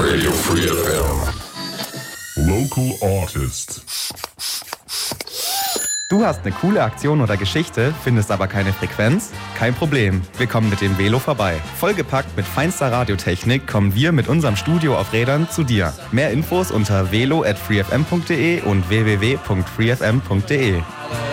Radio Free FM. Local Artist. Du hast eine coole Aktion oder Geschichte, findest aber keine Frequenz? Kein Problem, wir kommen mit dem Velo vorbei. Vollgepackt mit feinster Radiotechnik kommen wir mit unserem Studio auf Rädern zu dir. Mehr Infos unter velo@freefm.de und www.freefm.de.